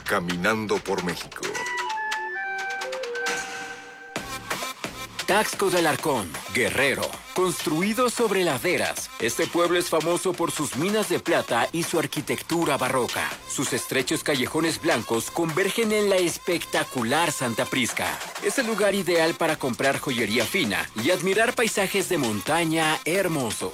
Caminando por México. Taxco de Alarcón, Guerrero, construido sobre laderas. Este pueblo es famoso por sus minas de plata y su arquitectura barroca. Sus estrechos callejones blancos convergen en la espectacular Santa Prisca. Es el lugar ideal para comprar joyería fina y admirar paisajes de montaña hermosos.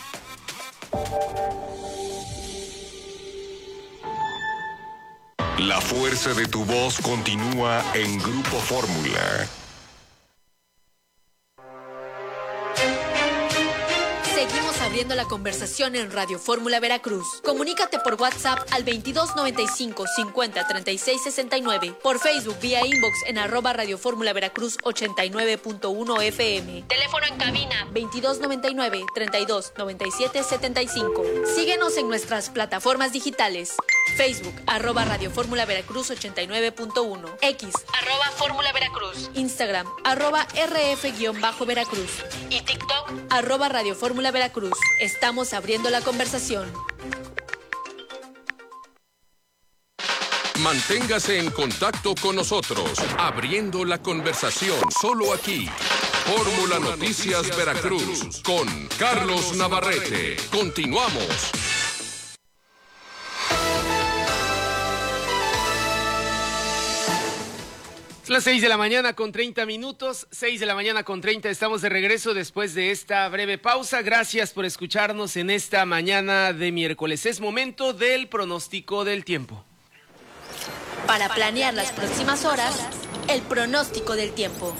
La fuerza de tu voz continúa en Grupo Fórmula. Seguimos abriendo la conversación en Radio Fórmula Veracruz. Comunícate por WhatsApp al 2295 50 36 69. Por Facebook vía inbox en @Radio Fórmula Veracruz 89.1 FM. Teléfono en cabina 2299 32 97 75. Síguenos en nuestras plataformas digitales. Facebook @Radio Fórmula Veracruz 89.1. X @Fórmula Veracruz. Instagram @RF-Veracruz. Y TikTok @Radio Fórmula Veracruz. Estamos abriendo la conversación. Manténgase en contacto con nosotros, abriendo la conversación solo aquí. Fórmula Noticias Veracruz con Carlos Navarrete. Continuamos. Las 6 de la mañana con 30 minutos, 6 de la mañana con 30, estamos de regreso después de esta breve pausa. Gracias por escucharnos en esta mañana de miércoles. Es momento del pronóstico del tiempo. Para planear las próximas horas, el pronóstico del tiempo.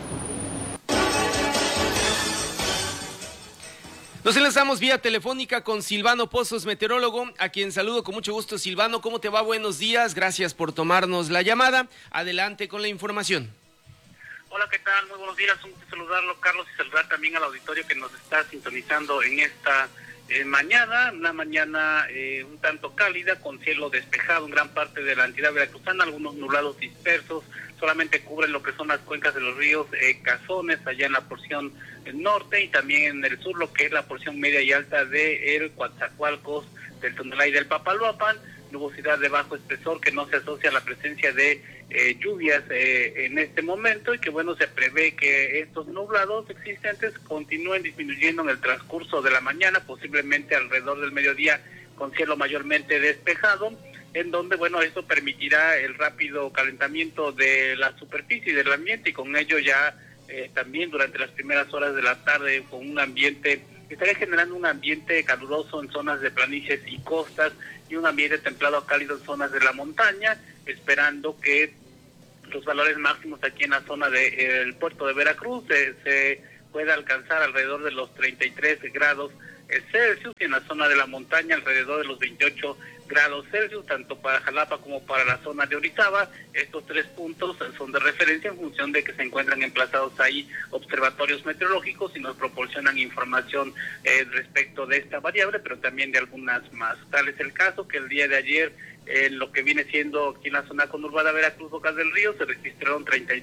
Nos enlazamos vía telefónica con Silvano Pozos, meteorólogo, a quien saludo con mucho gusto. Silvano, ¿cómo te va? Buenos días, gracias por tomarnos la llamada. Adelante con la información. Hola, ¿qué tal? Muy buenos días, un gusto saludarlo, Carlos, y saludar también al auditorio que nos está sintonizando en esta mañana, una mañana un tanto cálida, con cielo despejado en gran parte de la entidad veracruzana, algunos nublados dispersos, solamente cubren lo que son las cuencas de los ríos Cazones, allá en la porción norte, y también en el sur, lo que es la porción media y alta de el Coatzacoalcos, del Tonalá y del Papaloapan, nubosidad de bajo espesor que no se asocia a la presencia de lluvias en este momento, y que bueno, se prevé que estos nublados existentes continúen disminuyendo en el transcurso de la mañana, posiblemente alrededor del mediodía, con cielo mayormente despejado, en donde bueno, esto permitirá el rápido calentamiento de la superficie y del ambiente, y con ello ya también durante las primeras horas de la tarde, con un ambiente, estaría generando un ambiente caluroso en zonas de planicies y costas, y un ambiente templado a cálido en zonas de la montaña, esperando que los valores máximos aquí en la zona del puerto de Veracruz se pueda alcanzar alrededor de los 33 grados Celsius, y en la zona de la montaña alrededor de los 28 grados Celsius, tanto para Jalapa como para la zona de Orizaba. Estos 3 puntos son de referencia en función de que se encuentran emplazados ahí observatorios meteorológicos y nos proporcionan información respecto de esta variable, pero también de algunas más. Tal es el caso que el día de ayer, lo que viene siendo aquí en la zona conurbada Veracruz, Bocas del Río, se registraron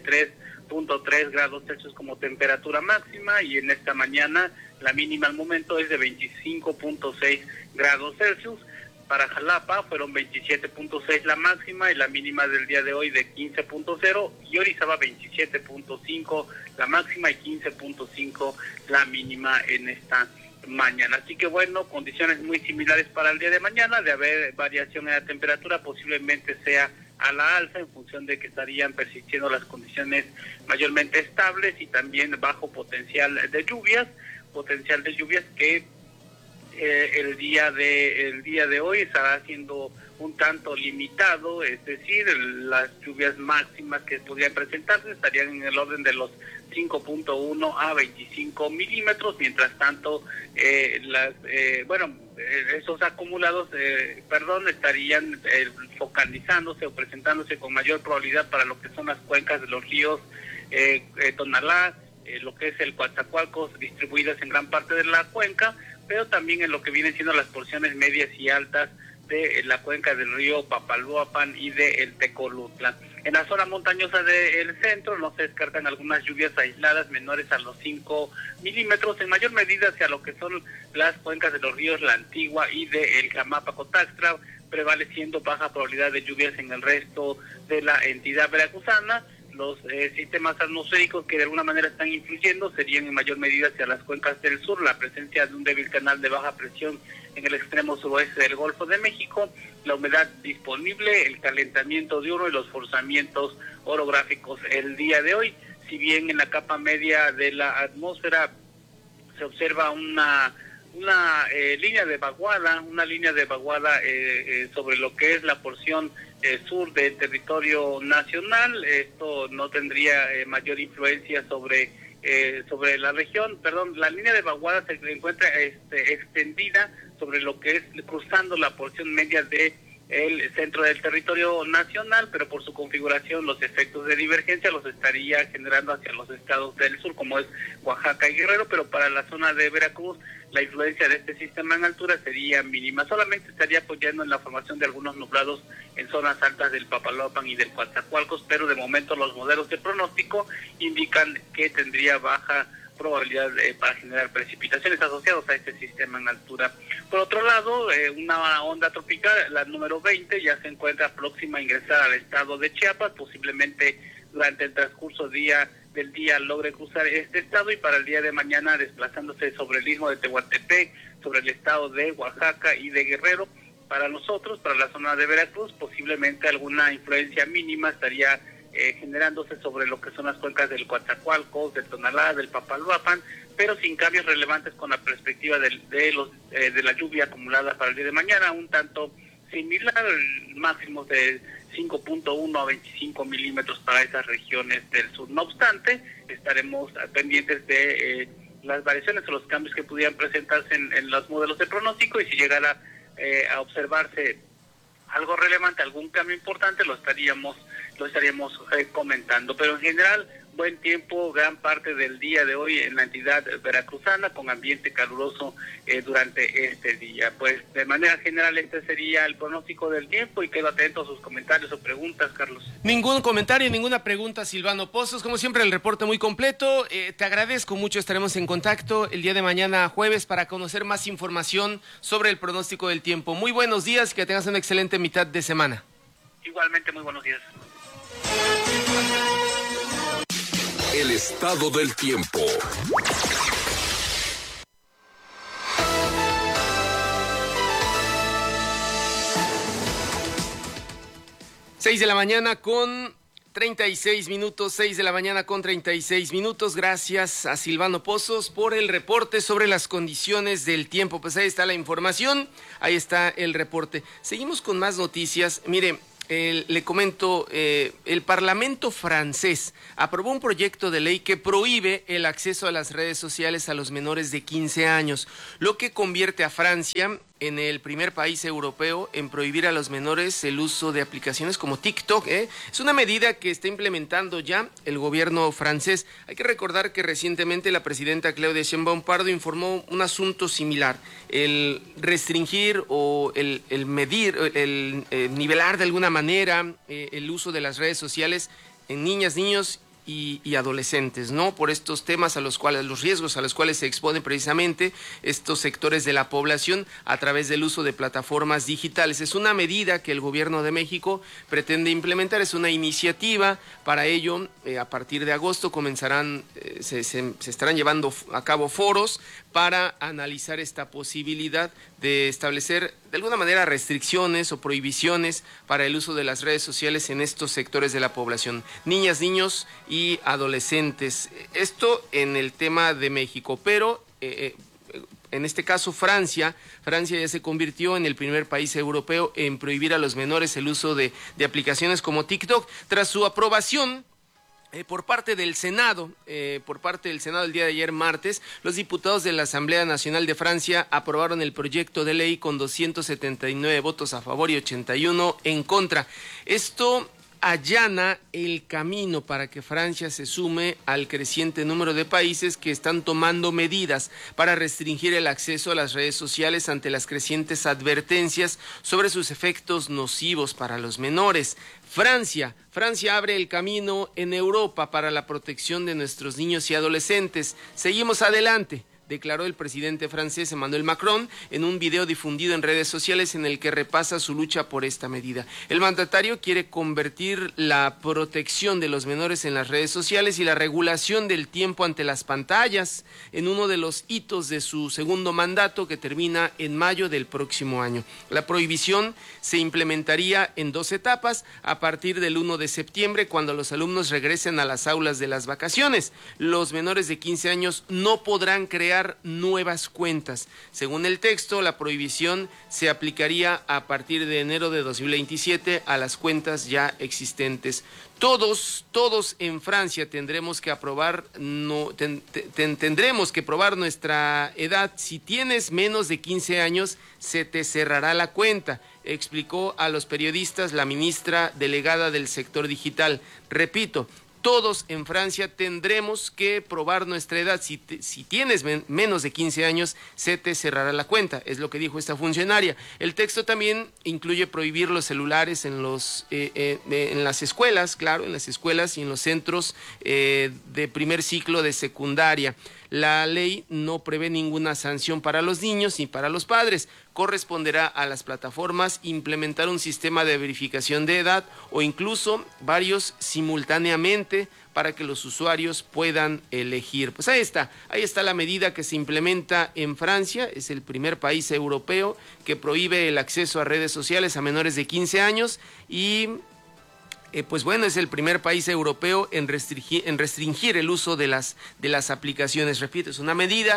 33.3 grados Celsius como temperatura máxima, y en esta mañana la mínima al momento es de 25.6 grados Celsius. Para Jalapa fueron 27.6 la máxima, y la mínima del día de hoy de 15.0, y Orizaba 27.5 la máxima y 15.5 la mínima en esta mañana. Así que bueno, condiciones muy similares para el día de mañana. De haber variación en la temperatura, posiblemente sea a la alza, en función de que estarían persistiendo las condiciones mayormente estables y también bajo potencial de lluvias que el día de hoy estará siendo un tanto limitado, es decir, las lluvias máximas que podrían presentarse estarían en el orden de los 5.1 a 25 milímetros, mientras tanto esos acumulados estarían focalizándose o presentándose con mayor probabilidad para lo que son las cuencas de los ríos Tonalá, lo que es el Coatzacoalcos, distribuidas en gran parte de la cuenca, pero también en lo que vienen siendo las porciones medias y altas de la cuenca del río Papaloapan y de el Tecolutla. En la zona montañosa del centro no se descartan algunas lluvias aisladas menores a los 5 milímetros, en mayor medida hacia lo que son las cuencas de los ríos La Antigua y de el Jamapa-Cotaxtla, prevaleciendo baja probabilidad de lluvias en el resto de la entidad veracruzana. Los sistemas atmosféricos que de alguna manera están influyendo serían en mayor medida hacia las cuencas del sur, la presencia de un débil canal de baja presión en el extremo suroeste del Golfo de México, la humedad disponible, el calentamiento diurno y los forzamientos orográficos el día de hoy. Si bien en la capa media de la atmósfera se observa una línea de vaguada, sobre lo que es la porción sur del territorio nacional. Esto no tendría mayor influencia sobre la región. La línea de vaguada se encuentra extendida sobre lo que es cruzando la porción media de el centro del territorio nacional, pero por su configuración los efectos de divergencia los estaría generando hacia los estados del sur, como es Oaxaca y Guerrero, pero para la zona de Veracruz la influencia de este sistema en altura sería mínima, solamente estaría apoyando en la formación de algunos nublados en zonas altas del Papaloapan y del Coatzacoalcos, pero de momento los modelos de pronóstico indican que tendría baja probabilidad para generar precipitaciones asociadas a este sistema en altura. Por otro lado, una onda tropical, la número 20, ya se encuentra próxima a ingresar al estado de Chiapas, posiblemente durante el transcurso del día logre cruzar este estado y para el día de mañana desplazándose sobre el istmo de Tehuantepec, sobre el estado de Oaxaca y de Guerrero. Para nosotros, para la zona de Veracruz, posiblemente alguna influencia mínima estaría generándose sobre lo que son las cuencas del Coatzacoalcos, del Tonalá, del Papaloapan, pero sin cambios relevantes con la perspectiva de la lluvia acumulada para el día de mañana, un tanto similar, máximos de 5.1 a 25 milímetros para esas regiones del sur. No obstante, estaremos pendientes de las variaciones o los cambios que pudieran presentarse en los modelos de pronóstico, y si llegara a observarse algo relevante, algún cambio importante, lo estaríamos comentando. Pero en general, buen tiempo gran parte del día de hoy en la entidad veracruzana, con ambiente caluroso durante este día. Pues de manera general este sería el pronóstico del tiempo, y quedo atento a sus comentarios o preguntas, Carlos. Ningún comentario, ninguna pregunta, Silvano Pozos. Como siempre, el reporte muy completo. Te agradezco mucho, estaremos en contacto el día de mañana jueves para conocer más información sobre el pronóstico del tiempo. Muy buenos días y que tengas una excelente mitad de semana. Igualmente, muy buenos días. El estado del tiempo. Seis de la mañana con 36 minutos, 6 de la mañana con 36 minutos. Gracias a Silvano Pozos por el reporte sobre las condiciones del tiempo. Pues ahí está la información, ahí está el reporte. Seguimos con más noticias. Mire, le comento, el Parlamento francés aprobó un proyecto de ley que prohíbe el acceso a las redes sociales a los menores de 15 años, lo que convierte a Francia en el primer país europeo en prohibir a los menores el uso de aplicaciones como TikTok. Es una medida que está implementando ya el gobierno francés. Hay que recordar que recientemente la presidenta Claudia Sheinbaum Pardo informó un asunto similar, el restringir o el medir, el nivelar de alguna manera el uso de las redes sociales en niñas, niños y adolescentes, ¿no? Por estos temas los riesgos a los cuales se exponen precisamente estos sectores de la población a través del uso de plataformas digitales. Es una medida que el gobierno de México pretende implementar, es una iniciativa. Para ello, a partir de agosto comenzarán, se estarán llevando a cabo foros para analizar esta posibilidad de establecer de alguna manera restricciones o prohibiciones para el uso de las redes sociales en estos sectores de la población, niñas, niños y adolescentes. Esto en el tema de México, pero en este caso Francia ya se convirtió en el primer país europeo en prohibir a los menores el uso de aplicaciones como TikTok tras su aprobación por parte del Senado. El día de ayer martes, los diputados de la Asamblea Nacional de Francia aprobaron el proyecto de ley con 279 votos a favor y 81 en contra. Esto allana el camino para que Francia se sume al creciente número de países que están tomando medidas para restringir el acceso a las redes sociales ante las crecientes advertencias sobre sus efectos nocivos para los menores. Francia abre el camino en Europa para la protección de nuestros niños y adolescentes. Seguimos adelante. declaró el presidente francés Emmanuel Macron en un video difundido en redes sociales en el que repasa su lucha por esta medida. El mandatario quiere convertir la protección de los menores en las redes sociales y la regulación del tiempo ante las pantallas en uno de los hitos de su segundo mandato, que termina en mayo del próximo año. La prohibición se implementaría en 2 etapas a partir del 1 de septiembre, cuando los alumnos regresen a las aulas de las vacaciones. Los menores de 15 años no podrán crear nuevas cuentas. Según el texto, la prohibición se aplicaría a partir de enero de 2027 a las cuentas ya existentes. Todos en Francia tendremos que probar nuestra edad. Si tienes menos de 15 años, se te cerrará la cuenta, explicó a los periodistas la ministra delegada del sector digital. Repito, todos en Francia tendremos que probar nuestra edad. Si tienes menos de 15 años, se te cerrará la cuenta, es lo que dijo esta funcionaria. El texto también incluye prohibir los celulares en las escuelas, claro, en las escuelas y en los centros de primer ciclo de secundaria. La ley no prevé ninguna sanción para los niños ni para los padres. Corresponderá a las plataformas implementar un sistema de verificación de edad o incluso varios simultáneamente para que los usuarios puedan elegir. Pues ahí está la medida que se implementa en Francia. Es el primer país europeo que prohíbe el acceso a redes sociales a menores de 15 años y pues bueno, es el primer país europeo en restringir el uso de las aplicaciones. Repito, es una medida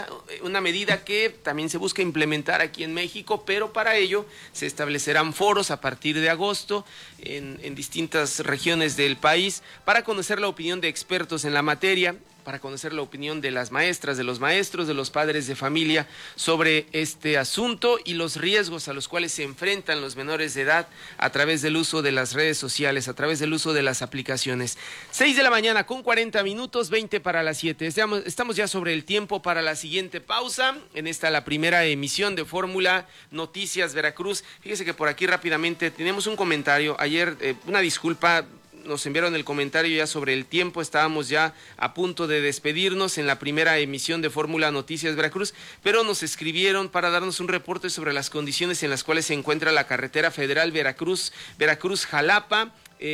que también se busca implementar aquí en México, pero para ello se establecerán foros a partir de agosto en distintas regiones del país para conocer la opinión de expertos en la materia, para conocer la opinión de las maestras, de los maestros, de los padres de familia sobre este asunto y los riesgos a los cuales se enfrentan los menores de edad a través del uso de las redes sociales, a través del uso de las aplicaciones. 6:40 a.m, 20 para las 7. Estamos ya sobre el tiempo para la siguiente pausa. En esta, la primera emisión de Fórmula Noticias Veracruz. Fíjese que por aquí rápidamente tenemos un comentario. Ayer, una disculpa, nos enviaron el comentario ya sobre el tiempo, estábamos ya a punto de despedirnos en la primera emisión de Fórmula Noticias Veracruz, pero nos escribieron para darnos un reporte sobre las condiciones en las cuales se encuentra la carretera federal Veracruz-Jalapa.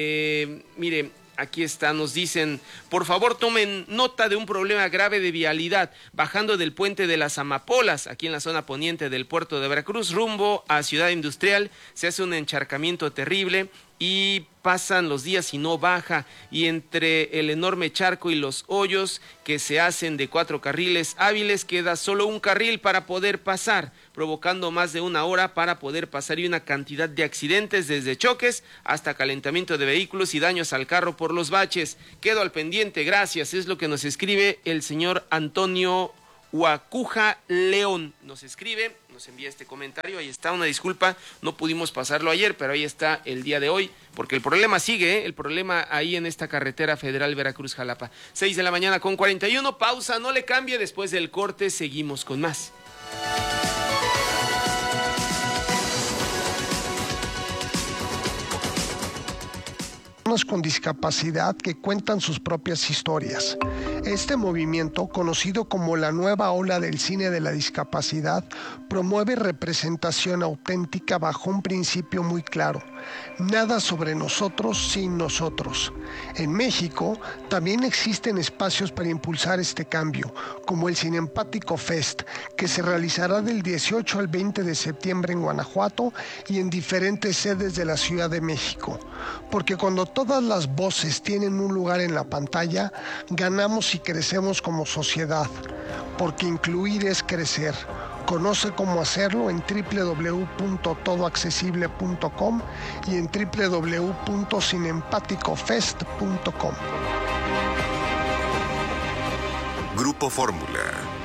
Mire, aquí está, nos dicen, por favor tomen nota de un problema grave de vialidad, bajando del puente de las Amapolas, aquí en la zona poniente del puerto de Veracruz, rumbo a Ciudad Industrial, se hace un encharcamiento terrible y pasan los días y no baja, y entre el enorme charco y los hoyos que se hacen de 4 carriles hábiles queda solo un carril para poder pasar, provocando más de 1 hora para poder pasar y una cantidad de accidentes desde choques hasta calentamiento de vehículos y daños al carro por los baches. Quedo al pendiente, gracias, es lo que nos escribe el señor Antonio Huacuja León. Nos escribe, nos envía este comentario, ahí está, una disculpa, no pudimos pasarlo ayer, pero ahí está el día de hoy, porque el problema sigue, el problema ahí en esta carretera federal Veracruz-Jalapa. 6:41 a.m, pausa, no le cambie, después del corte seguimos con más. Con discapacidad que cuentan sus propias historias. Este movimiento, conocido como la nueva ola del cine de la discapacidad, promueve representación auténtica bajo un principio muy claro: nada sobre nosotros sin nosotros. En México también existen espacios para impulsar este cambio, como el Cinempático Fest, que se realizará del 18 al 20 de septiembre en Guanajuato y en diferentes sedes de la Ciudad de México. Porque cuando todas las voces tienen un lugar en la pantalla, ganamos y crecemos como sociedad. Porque incluir es crecer. Conoce cómo hacerlo en www.todoaccesible.com y en www.cinempaticofest.com. Grupo Fórmula.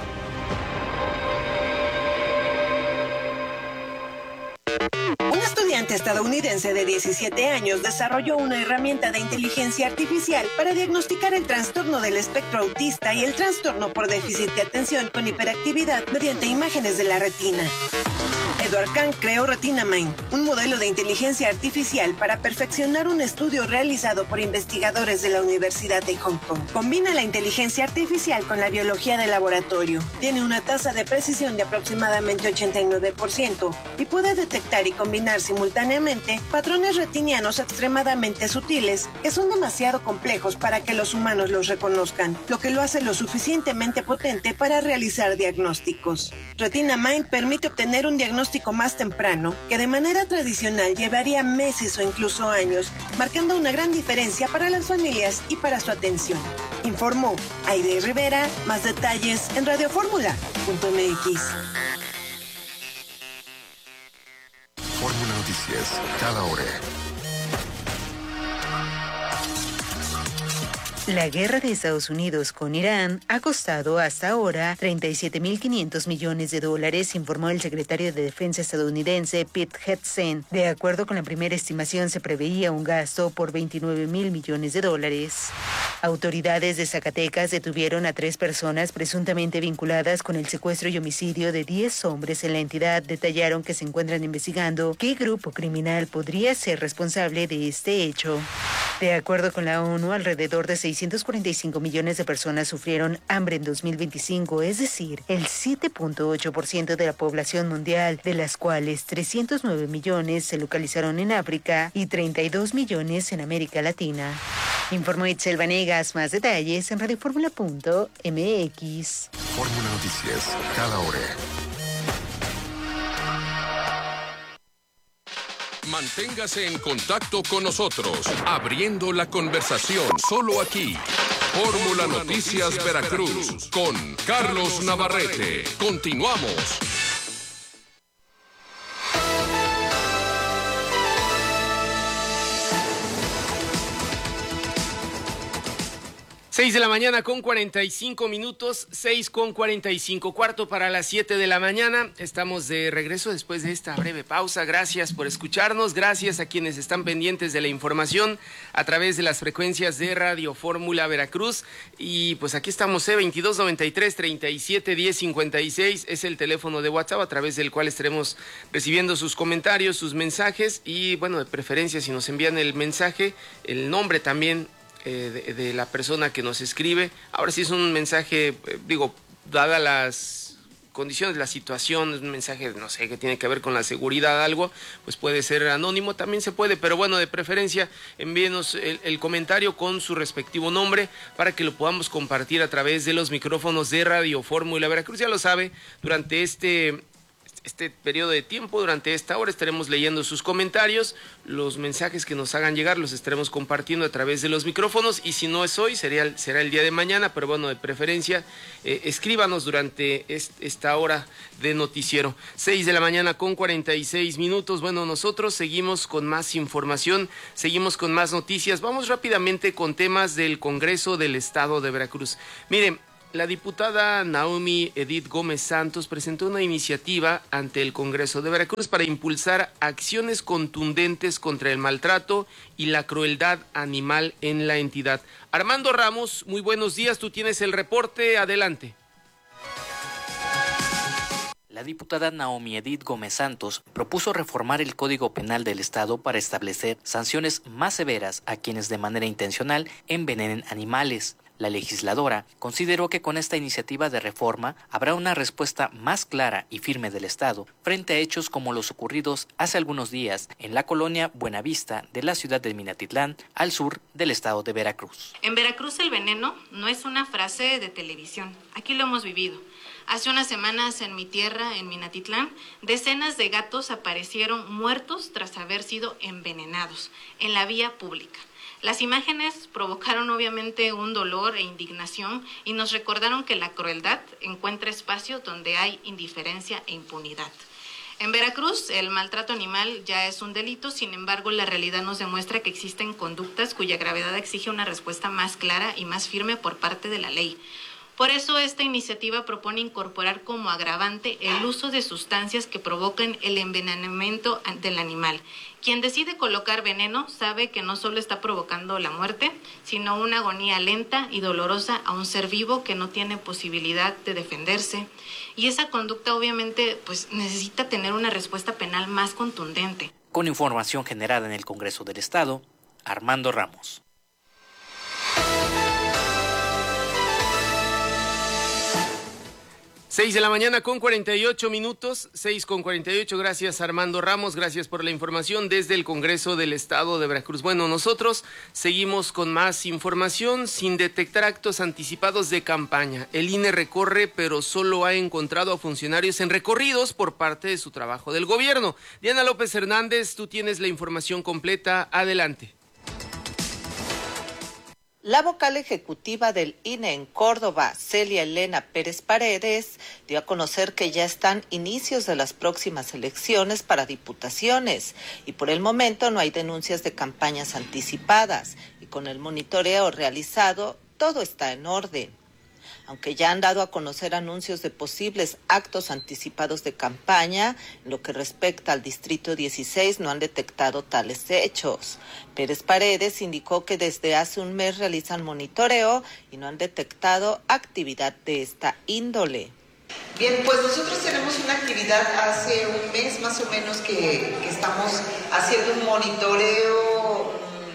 Un estudiante estadounidense de 17 años desarrolló una herramienta de inteligencia artificial para diagnosticar el trastorno del espectro autista y el trastorno por déficit de atención con hiperactividad mediante imágenes de la retina. Edward Kang creó RetinaMind, un modelo de inteligencia artificial para perfeccionar un estudio realizado por investigadores de la Universidad de Hong Kong. Combina la inteligencia artificial con la biología de laboratorio. Tiene una tasa de precisión de aproximadamente 89% y puede detectar y combinar simultáneamente patrones retinianos extremadamente sutiles que son demasiado complejos para que los humanos los reconozcan, lo que lo hace lo suficientemente potente para realizar diagnósticos. RetinaMind permite obtener un diagnóstico más temprano que de manera tradicional llevaría meses o incluso años, marcando una gran diferencia para las familias y para su atención. Informó Aide Rivera. Más detalles en radioformula.mx. Fórmula Noticias, cada hora. La guerra de Estados Unidos con Irán ha costado hasta ahora $37.500 millones, informó el secretario de Defensa estadounidense Pete Hegseth. De acuerdo con la primera estimación, se preveía un gasto por $29.000 millones. Autoridades de Zacatecas detuvieron a 3 personas presuntamente vinculadas con el secuestro y homicidio de 10 hombres en la entidad. Detallaron que se encuentran investigando qué grupo criminal podría ser responsable de este hecho. De acuerdo con la ONU, alrededor de 645 millones de personas sufrieron hambre en 2025, es decir, el 7.8% de la población mundial, de las cuales 309 millones se localizaron en África y 32 millones en América Latina. Informó Itzel Vanegas. Más detalles en radioformula.mx. Fórmula Noticias, cada hora. Manténgase en contacto con nosotros, abriendo la conversación solo aquí. Fórmula Noticias Veracruz con Carlos Navarrete. Continuamos. 6 de la mañana con 45 minutos, 6 con 45, cuarto para las 7 de la mañana. Estamos de regreso después de esta breve pausa. Gracias por escucharnos, gracias a quienes están pendientes de la información a través de las frecuencias de Radio Fórmula Veracruz. Y pues aquí estamos, 2293-371056 es el teléfono de WhatsApp a través del cual estaremos recibiendo sus comentarios, sus mensajes y bueno, de preferencia si nos envían el mensaje, el nombre también de la persona que nos escribe. Ahora sí es un mensaje, dada las condiciones, la situación, es un mensaje, no sé, que tiene que ver con la seguridad, algo, pues puede ser anónimo, también se puede, pero bueno, de preferencia envíenos el comentario con su respectivo nombre para que lo podamos compartir a través de los micrófonos de Radio Fórmula Veracruz. Ya lo sabe, durante este periodo de tiempo, durante esta hora estaremos leyendo sus comentarios, los mensajes que nos hagan llegar los estaremos compartiendo a través de los micrófonos y si no es hoy será el día de mañana, pero bueno, de preferencia escríbanos durante esta hora de noticiero. 6 de la mañana con 46 minutos. Bueno, nosotros seguimos con más información, seguimos con más noticias. Vamos rápidamente con temas del Congreso del Estado de Veracruz. Miren, la diputada Naomi Edith Gómez Santos presentó una iniciativa ante el Congreso de Veracruz para impulsar acciones contundentes contra el maltrato y la crueldad animal en la entidad. Armando Ramos, muy buenos días, tú tienes el reporte, adelante. La diputada Naomi Edith Gómez Santos propuso reformar el Código Penal del Estado para establecer sanciones más severas a quienes de manera intencional envenenen animales. La legisladora consideró que con esta iniciativa de reforma habrá una respuesta más clara y firme del Estado frente a hechos como los ocurridos hace algunos días en la colonia Buenavista de la ciudad de Minatitlán, al sur del estado de Veracruz. En Veracruz el veneno no es una frase de televisión, aquí lo hemos vivido. Hace unas semanas en mi tierra, en Minatitlán, decenas de gatos aparecieron muertos tras haber sido envenenados en la vía pública. Las imágenes provocaron obviamente un dolor e indignación y nos recordaron que la crueldad encuentra espacio donde hay indiferencia e impunidad. En Veracruz, el maltrato animal ya es un delito, sin embargo, la realidad nos demuestra que existen conductas cuya gravedad exige una respuesta más clara y más firme por parte de la ley. Por eso esta iniciativa propone incorporar como agravante el uso de sustancias que provocan el envenenamiento del animal. Quien decide colocar veneno sabe que no solo está provocando la muerte, sino una agonía lenta y dolorosa a un ser vivo que no tiene posibilidad de defenderse. Y esa conducta obviamente pues necesita tener una respuesta penal más contundente. Con información generada en el Congreso del Estado, Armando Ramos. 6 de la mañana con 48 minutos, 6:48, gracias Armando Ramos, gracias por la información desde el Congreso del Estado de Veracruz. Bueno, nosotros seguimos con más información. Sin detectar actos anticipados de campaña, el INE recorre, pero solo ha encontrado a funcionarios en recorridos por parte de su trabajo del gobierno. Diana López Hernández, tú tienes la información completa, adelante. La vocal ejecutiva del INE en Córdoba, Celia Elena Pérez Paredes, dio a conocer que ya están inicios de las próximas elecciones para diputaciones y por el momento no hay denuncias de campañas anticipadas y con el monitoreo realizado todo está en orden. Aunque ya han dado a conocer anuncios de posibles actos anticipados de campaña, en lo que respecta al Distrito 16 no han detectado tales hechos. Pérez Paredes indicó que desde hace un mes realizan monitoreo y no han detectado actividad de esta índole. Bien, pues nosotros tenemos una actividad hace un mes más o menos que estamos haciendo un monitoreo,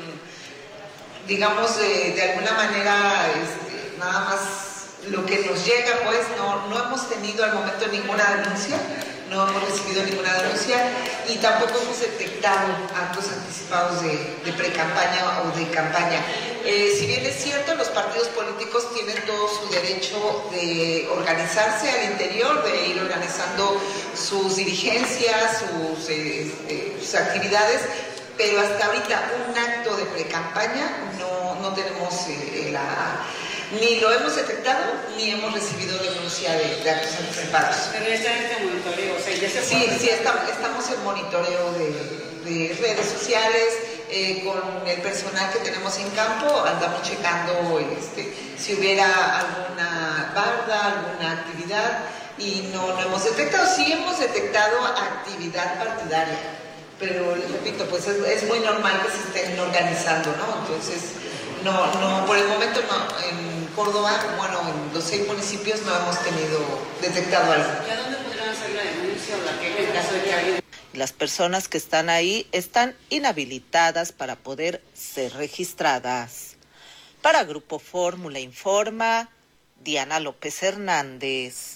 digamos, de alguna manera, nada más lo que nos llega, pues no hemos tenido al momento ninguna denuncia, no hemos recibido ninguna denuncia y tampoco hemos detectado actos anticipados de pre-campaña o de campaña. Si bien es cierto, los partidos políticos tienen todo su derecho de organizarse al interior, de ir organizando sus dirigencias, sus actividades, pero hasta ahorita un acto de pre-campaña no tenemos ni lo hemos detectado, ni hemos recibido denuncia de actos anticipados. Pero ya está en este monitoreo, o sea, ya se Sí, estamos en monitoreo de redes sociales, con el personal que tenemos en campo, andamos checando si hubiera alguna barda, alguna actividad, y no hemos detectado. Sí hemos detectado actividad partidaria, pero les repito, pues es muy normal que se estén organizando, ¿no? Entonces, no, por el momento no. En Córdoba, bueno, en los 6 municipios no hemos detectado algo. ¿Y a dónde podrán hacer la denuncia o la queja en caso de que alguien... Las personas que están ahí están inhabilitadas para poder ser registradas. Para Grupo Fórmula informa Diana López Hernández.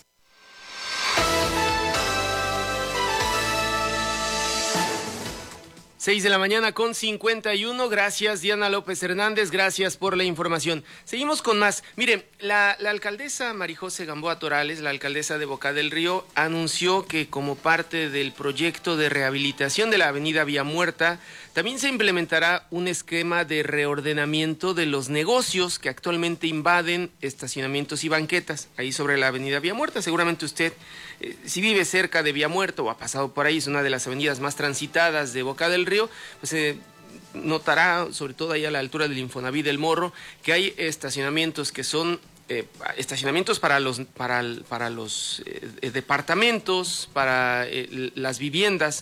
6 de la mañana con 51, gracias Diana López Hernández, gracias por la información. Seguimos con más. Mire, la alcaldesa Marijose Gamboa Torales, la alcaldesa de Boca del Río, anunció que como parte del proyecto de rehabilitación de la avenida Vía Muerta, también se implementará un esquema de reordenamiento de los negocios que actualmente invaden estacionamientos y banquetas ahí sobre la avenida Vía Muerta. Seguramente usted, si vive cerca de Vía Muerta o ha pasado por ahí, es una de las avenidas más transitadas de Boca del Río, pues notará, sobre todo ahí a la altura del Infonavit del Morro, que hay estacionamientos que son estacionamientos para los departamentos, para las viviendas